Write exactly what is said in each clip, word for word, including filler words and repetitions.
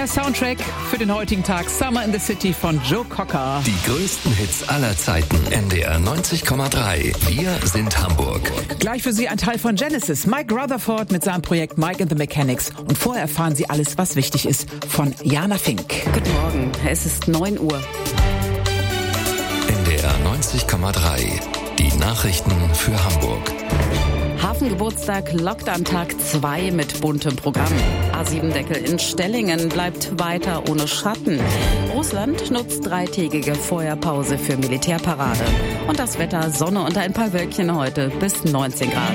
Der Soundtrack für den heutigen Tag, Summer in the City von Joe Cocker. Die größten Hits aller Zeiten. N D R neunzig Komma drei. Wir sind Hamburg. Gleich für Sie ein Teil von Genesis. Mike Rutherford mit seinem Projekt Mike and the Mechanics. Und vorher erfahren Sie alles, was wichtig ist, von Jana Fink. Guten Morgen, es ist neun Uhr. N D R neunzig Komma drei. Die Nachrichten für Hamburg. Hafengeburtstag, Lockdown-Tag zwei mit buntem Programm. A sieben Deckel in Stellingen bleibt weiter ohne Schatten. Russland nutzt dreitägige Feuerpause für Militärparade. Und das Wetter, Sonne und ein paar Wölkchen heute bis neunzehn Grad.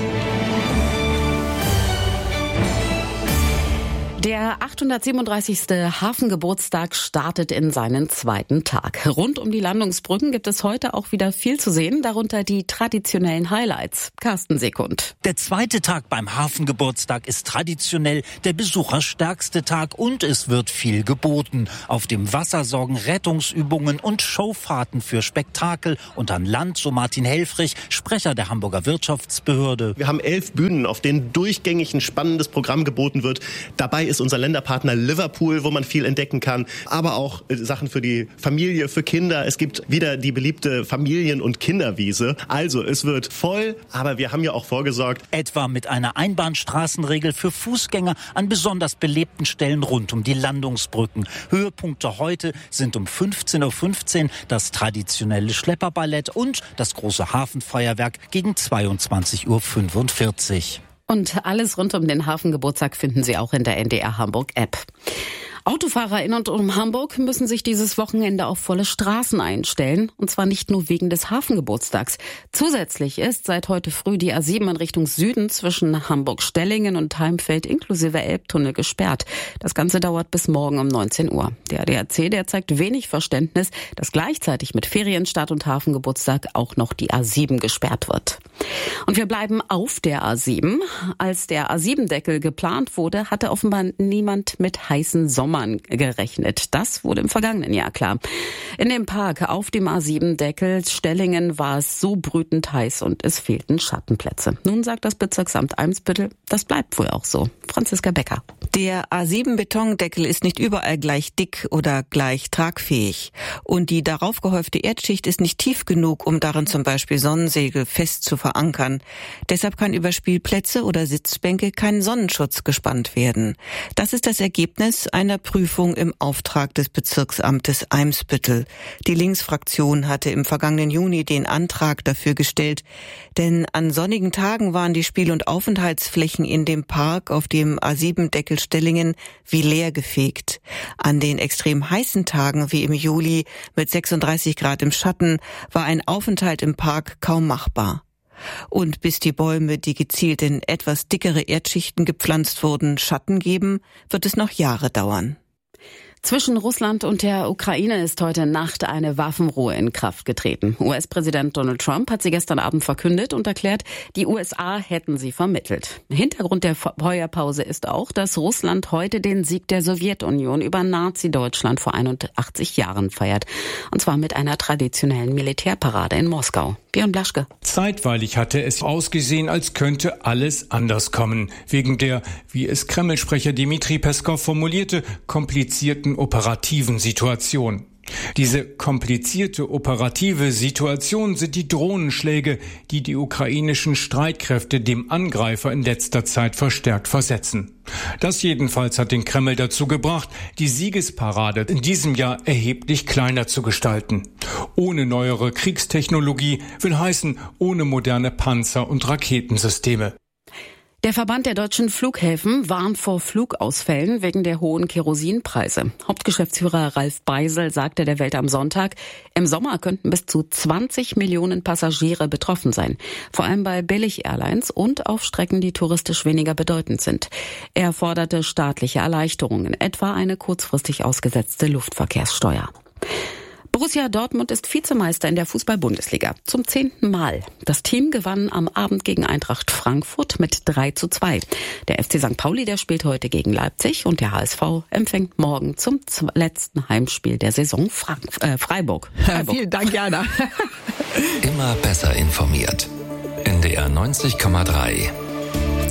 Der achthundertsiebenunddreißigste Hafengeburtstag startet in seinen zweiten Tag. Rund um die Landungsbrücken gibt es heute auch wieder viel zu sehen, darunter die traditionellen Highlights. Carsten Sekund. Der zweite Tag beim Hafengeburtstag ist traditionell der besucherstärkste Tag und es wird viel geboten. Auf dem Wasser sorgen Rettungsübungen und Showfahrten für Spektakel und an Land, so Martin Helfrich, Sprecher der Hamburger Wirtschaftsbehörde. Wir haben elf Bühnen, auf denen durchgängig ein spannendes Programm geboten wird. Dabei ist unser Länderpartner Liverpool, wo man viel entdecken kann, aber auch Sachen für die Familie, für Kinder. Es gibt wieder die beliebte Familien- und Kinderwiese. Also es wird voll, aber wir haben ja auch vorgesorgt. Etwa mit einer Einbahnstraßenregel für Fußgänger an besonders belebten Stellen rund um die Landungsbrücken. Höhepunkte heute sind um fünfzehn Uhr fünfzehn das traditionelle Schlepperballett und das große Hafenfeuerwerk gegen zweiundzwanzig Uhr fünfundvierzig. Und alles rund um den Hafengeburtstag finden Sie auch in der N D R Hamburg App. Autofahrer in und um Hamburg müssen sich dieses Wochenende auf volle Straßen einstellen. Und zwar nicht nur wegen des Hafengeburtstags. Zusätzlich ist seit heute früh die A sieben in Richtung Süden zwischen Hamburg-Stellingen und Heimfeld inklusive Elbtunnel gesperrt. Das Ganze dauert bis morgen um neunzehn Uhr. Der A D A C, der zeigt wenig Verständnis, dass gleichzeitig mit Ferienstart und Hafengeburtstag auch noch die A sieben gesperrt wird. Und wir bleiben auf der A sieben. Als der A sieben Deckel geplant wurde, hatte offenbar niemand mit heißen Sommern gerechnet. Das wurde im vergangenen Jahr klar. In dem Park auf dem A sieben Deckel Stellingen war es so brütend heiß und es fehlten Schattenplätze. Nun sagt das Bezirksamt Eimsbüttel, das bleibt wohl auch so. Franziska Becker. Der A sieben Betondeckel ist nicht überall gleich dick oder gleich tragfähig. Und die darauf gehäufte Erdschicht ist nicht tief genug, um darin zum Beispiel Sonnensegel fest zu verankern. Deshalb kann über Spielplätze oder Sitzbänke kein Sonnenschutz gespannt werden. Das ist das Ergebnis einer Prüfung im Auftrag des Bezirksamtes Eimsbüttel. Die Linksfraktion hatte im vergangenen Juni den Antrag dafür gestellt, denn an sonnigen Tagen waren die Spiel- und Aufenthaltsflächen in dem Park auf dem A sieben Deckel Stellingen wie leer gefegt. An den extrem heißen Tagen wie im Juli mit sechsunddreißig Grad im Schatten war ein Aufenthalt im Park kaum machbar. Und bis die Bäume, die gezielt in etwas dickere Erdschichten gepflanzt wurden, Schatten geben, wird es noch Jahre dauern. Zwischen Russland und der Ukraine ist heute Nacht eine Waffenruhe in Kraft getreten. U S-Präsident Donald Trump hat sie gestern Abend verkündet und erklärt, die U S A hätten sie vermittelt. Hintergrund der Feuerpause ist auch, dass Russland heute den Sieg der Sowjetunion über Nazi-Deutschland vor einundachtzig Jahren feiert. Und zwar mit einer traditionellen Militärparade in Moskau. Björn Blaschke. Zeitweilig hatte es ausgesehen, als könnte alles anders kommen. Wegen der, wie es Kreml-Sprecher Dmitri Peskow formulierte, komplizierten operativen Situation. Diese komplizierte operative Situation sind die Drohnenschläge, die die ukrainischen Streitkräfte dem Angreifer in letzter Zeit verstärkt versetzen. Das jedenfalls hat den Kreml dazu gebracht, die Siegesparade in diesem Jahr erheblich kleiner zu gestalten. Ohne neuere Kriegstechnologie will heißen, ohne moderne Panzer- und Raketensysteme. Der Verband der deutschen Flughäfen warnt vor Flugausfällen wegen der hohen Kerosinpreise. Hauptgeschäftsführer Ralf Beisel sagte der Welt am Sonntag, im Sommer könnten bis zu zwanzig Millionen Passagiere betroffen sein. Vor allem bei Billig-Airlines und auf Strecken, die touristisch weniger bedeutend sind. Er forderte staatliche Erleichterungen, etwa eine kurzfristig ausgesetzte Luftverkehrssteuer. Borussia Dortmund ist Vizemeister in der Fußball-Bundesliga. Zum zehnten Mal. Das Team gewann am Abend gegen Eintracht Frankfurt mit drei zu zwei. Der F C Sankt Pauli, der spielt heute gegen Leipzig und der H S V empfängt morgen zum letzten Heimspiel der Saison Frank- äh, Freiburg. Freiburg. Vielen Dank, Jana. Immer besser informiert. N D R neunzig Komma drei.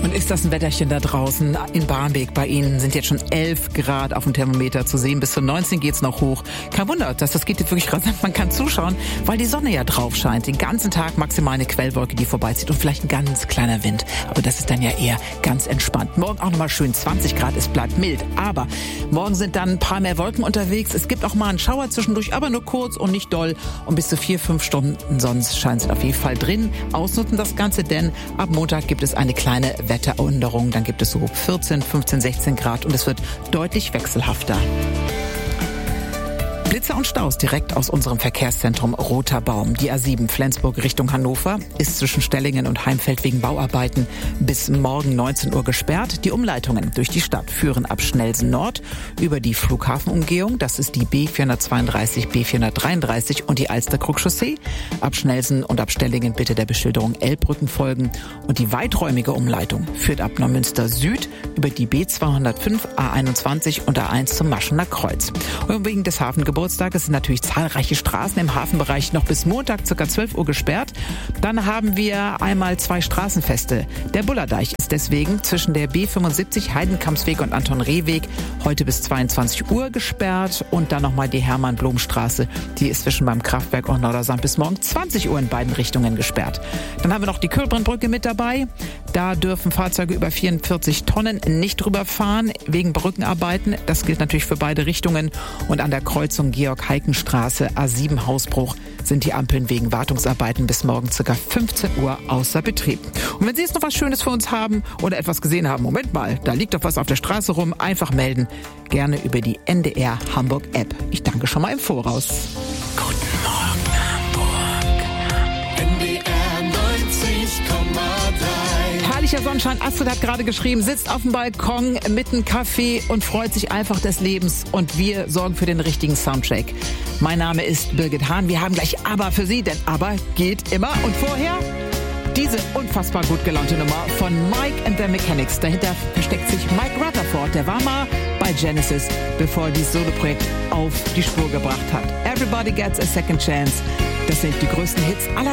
Und ist das ein Wetterchen da draußen? In Barmbek bei Ihnen sind jetzt schon elf Grad auf dem Thermometer zu sehen. Bis zu neunzehn geht's noch hoch. Kein Wunder, dass das geht jetzt wirklich rasant. Man kann zuschauen, weil die Sonne ja drauf scheint. Den ganzen Tag maximal eine Quellwolke, die vorbeizieht und vielleicht ein ganz kleiner Wind. Aber das ist dann ja eher ganz entspannt. Morgen auch nochmal schön zwanzig Grad. Es bleibt mild. Aber morgen sind dann ein paar mehr Wolken unterwegs. Es gibt auch mal einen Schauer zwischendurch, aber nur kurz und nicht doll. Und bis zu vier, fünf Stunden Sonnenschein sind auf jeden Fall drin. Ausnutzen das Ganze, denn ab Montag gibt es eine kleine Wetteränderung. Dann gibt es so vierzehn, fünfzehn, sechzehn Grad und es wird deutlich wechselhafter. Blitzer und Staus direkt aus unserem Verkehrszentrum Roter Baum. Die A sieben Flensburg Richtung Hannover ist zwischen Stellingen und Heimfeld wegen Bauarbeiten bis morgen neunzehn Uhr gesperrt. Die Umleitungen durch die Stadt führen ab Schnellsen Nord über die Flughafenumgehung. Das ist die B vierhundertzweiunddreißig, B vierhundertdreiunddreißig und die Alsterkrug-Chaussee. Ab Schnellsen und ab Stellingen bitte der Beschilderung Elbbrücken folgen. Und die weiträumige Umleitung führt ab Neumünster Süd über die B zweihundertfünf, A einundzwanzig und A eins zum Maschener Kreuz. Und wegen des Hafengeburtstages sind natürlich zahlreiche Straßen im Hafenbereich noch bis Montag ca. zwölf Uhr gesperrt. Dann haben wir einmal zwei Straßenfeste. Der Bullerdeich ist deswegen zwischen der B fünfundsiebzig Heidenkampsweg und Anton-Reh-Weg heute bis zweiundzwanzig Uhr gesperrt. Und dann nochmal die Hermann-Blom-Straße. Die ist zwischen beim Kraftwerk und Nordersand bis morgen zwanzig Uhr in beiden Richtungen gesperrt. Dann haben wir noch die Kölbrandbrücke mit dabei. Da dürfen Fahrzeuge über vierundvierzig Tonnen nicht drüber fahren wegen Brückenarbeiten. Das gilt natürlich für beide Richtungen. Und an der Kreuzung Georg-Heiken-Straße A sieben Hausbruch sind die Ampeln wegen Wartungsarbeiten bis morgen ca. fünfzehn Uhr außer Betrieb. Und wenn Sie jetzt noch was Schönes für uns haben oder etwas gesehen haben, Moment mal, da liegt doch was auf der Straße rum, einfach melden. Gerne über die N D R Hamburg App. Ich danke schon mal im Voraus. Guten Morgen Hamburg. N D R neunzig Komma drei. Herrlicher Sonnenschein. Astrid hat gerade geschrieben, sitzt auf dem Balkon mit einem Kaffee und freut sich einfach des Lebens. Und wir sorgen für den richtigen Soundtrack. Mein Name ist Birgit Hahn. Wir haben gleich ABBA für Sie, denn ABBA geht immer. Und vorher diese unfassbar gut gelaunte Nummer von Mike and the Mechanics. Dahinter versteckt sich Mike Rutherford. Der war mal bei Genesis, bevor er dieses Soloprojekt auf die Spur gebracht hat. Everybody Gets a Second Chance. Das sind die größten Hits aller